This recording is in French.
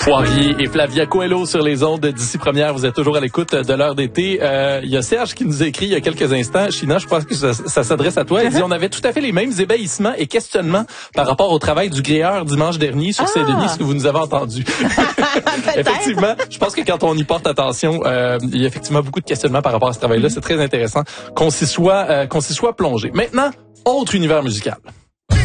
Poirier et Flavia Coelho sur les ondes d'ici première. Vous êtes toujours à l'écoute de l'heure d'été. Il y a Serge qui nous a écrit il y a quelques instants. China, je pense que ça s'adresse à toi. Il dit on avait tout à fait les mêmes ébahισsements et questionnements par rapport au travail du gréeur dimanche dernier sur Saint-Denis, ce que vous nous avez entendu. Effectivement, je pense que quand on y porte attention, il y a effectivement beaucoup de questionnements par rapport à ce travail-là. C'est très intéressant qu'on s'y soit plongé. Maintenant, autre univers musical.